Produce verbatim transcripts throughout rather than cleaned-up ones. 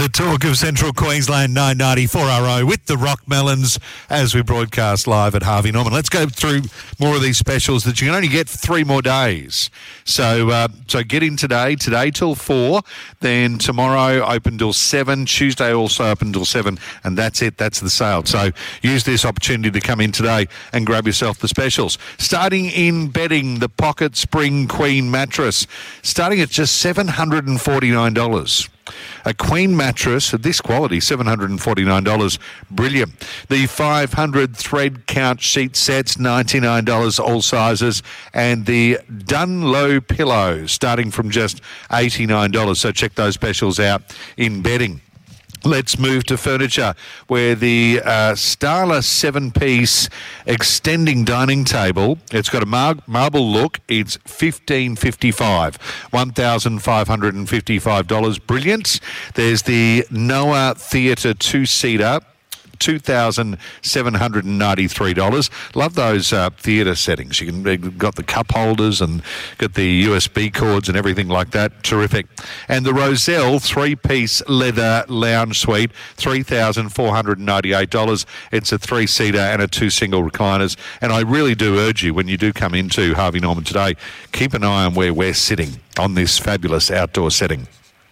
The talk of Central Queensland, nine ninety four R O with the Rock Melons as we broadcast live at Harvey Norman. Let's go through more of these specials that you can only get for three more days. So uh, so get in today, today till four, then tomorrow open till seven, Tuesday also open till seven, and that's it, that's the sale. So use this opportunity to come in today and grab yourself the specials. Starting in bedding, the Pocket Spring Queen mattress, starting at just seven hundred forty-nine dollars. A queen mattress of this quality, seven hundred forty-nine dollars. Brilliant. The five hundred thread count sheet sets, ninety-nine dollars all sizes. And the Dunlow pillows, starting from just eighty-nine dollars. So check those specials out in bedding. Let's move to furniture, where the uh, Starla seven-piece extending dining table, it's got a mar- marble look, it's fifteen fifty-five, one thousand five hundred fifty-five dollars. Brilliant. There's the Noah Theatre two-seater, two thousand seven hundred ninety-three dollars. Love those uh, theatre settings. You can you've got the cup holders and got the U S B cords and everything like that. Terrific. And the Roselle three-piece leather lounge suite, three thousand four hundred ninety-eight dollars. It's a three-seater and a two single recliners. And I really do urge you, when you do come into Harvey Norman today, keep an eye on where we're sitting on this fabulous outdoor setting.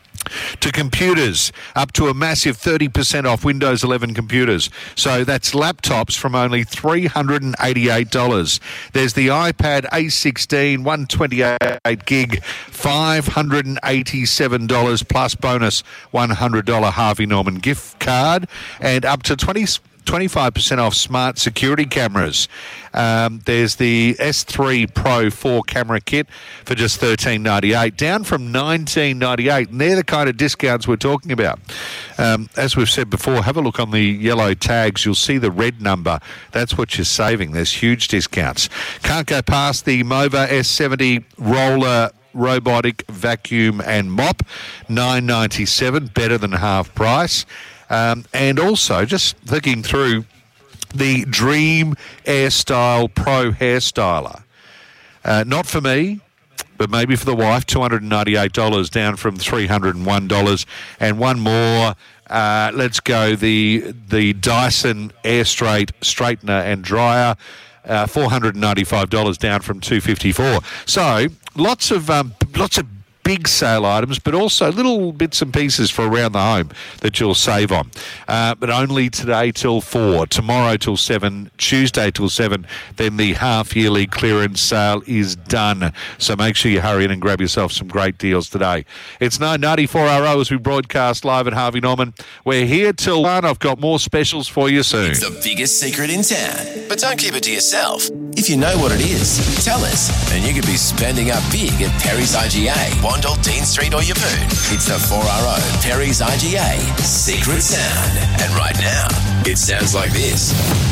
To computers, up to a massive thirty percent off Windows eleven computers. So that's laptops from only three hundred eighty-eight dollars. There's the iPad A sixteen, one hundred twenty-eight gig, five hundred eighty-seven dollars plus bonus one hundred dollars Harvey Norman gift card, and up to twenty twenty-five percent off smart security cameras. Um, there's the S three Pro four camera kit for just thirteen ninety-eight, down from nineteen ninety-eight, and they're the kind of discounts we're talking about. Um, as we've said before, have a look on the yellow tags. You'll see the red number. That's what you're saving. There's huge discounts. Can't go past the Mova S seventy roller robotic vacuum and mop, nine ninety-seven, better than half price. Um, and also, just thinking through, the Dream Airstyle Pro Hairstyler. Uh, not for me, but maybe for the wife, two hundred ninety-eight dollars, down from three hundred one dollars. And one more, uh, let's go, the the Dyson Air Straight Straightener and Dryer, uh, four hundred ninety-five dollars, down from two hundred fifty-four dollars. So lots of um, lots of big sale items, but also little bits and pieces for around the home that you'll save on. Uh, but only today till four, tomorrow till seven, Tuesday till seven, then the half-yearly clearance sale is done. So make sure you hurry in and grab yourself some great deals today. It's nine ninety-four R O as we broadcast live at Harvey Norman. We're here till one. I've got more specials for you soon. It's the biggest secret in town, but don't keep it to yourself. If you know what it is, tell us, and you could be spending up big at Perry's I G A, Wandle, Dean Street or Yeppoon. It's the four R O Perry's I G A Secret Sound. And right now, it sounds like this.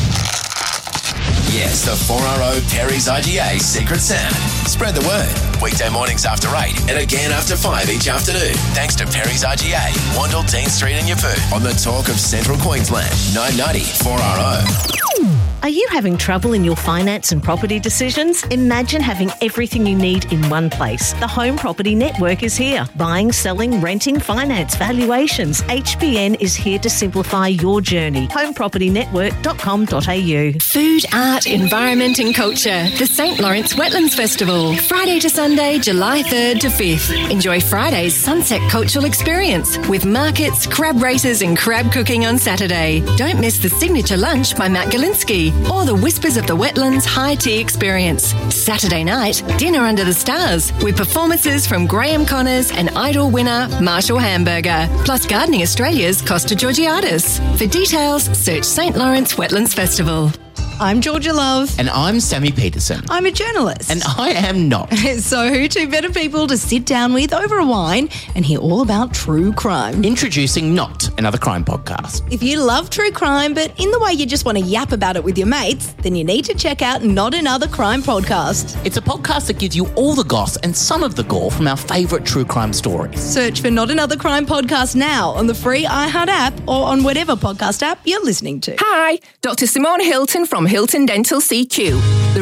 Yes, the four R O Perry's I G A Secret Sound. Spread the word. Weekday mornings after eight and again after five each afternoon. Thanks to Perry's I G A, Wandle, Dean Street and Yeppoon. On the talk of Central Queensland, nine ninety four R O. Are you having trouble in your finance and property decisions? Imagine having everything you need in one place. The Home Property Network is here. Buying, selling, renting, finance, valuations. H B N is here to simplify your journey. home property network dot com dot a u. Food, art, environment and culture. The Saint Lawrence Wetlands Festival. Friday to Sunday, July third to fifth. Enjoy Friday's Sunset Cultural Experience with markets, crab races and crab cooking on Saturday. Don't miss the signature lunch by Matt Galinsky or the Whispers of the Wetlands High Tea Experience. Saturday night, dinner under the stars with performances from Graham Connors and Idol winner Marshall Hamburger, plus Gardening Australia's Costa Georgiadis. For details, search Saint Lawrence Wetlands Festival. I'm Georgia Love. And I'm Sammy Peterson. I'm a journalist. And I am not. So who two better people to sit down with over a wine and hear all about true crime? Introducing Not Another Crime Podcast. If you love true crime, but in the way you just want to yap about it with your mates, then you need to check out Not Another Crime Podcast. It's a podcast that gives you all the goss and some of the gore from our favourite true crime stories. Search for Not Another Crime Podcast now on the free iHeart app or on whatever podcast app you're listening to. Hi, Doctor Simone Hilton from Hilton Dental C Q, the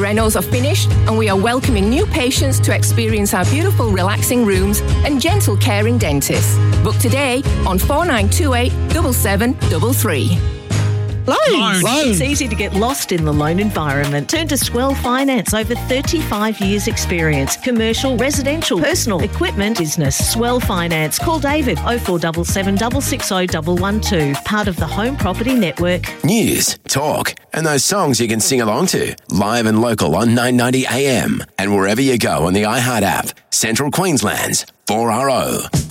renos are finished and we are welcoming new patients to experience our beautiful relaxing rooms and gentle caring dentists. Book today on four nine two eight, seven seven three three. Loans. Loans. It's easy to get lost in the loan environment. Turn to Swell Finance. Over thirty-five years experience. Commercial, residential, personal, equipment, business. Swell Finance. Call David oh four seven seven, six six oh, one one two. Part of the Home Property Network. News, talk, and those songs you can sing along to. Live and local on nine ninety A M and wherever you go on the iHeart app. Central Queensland's four R O.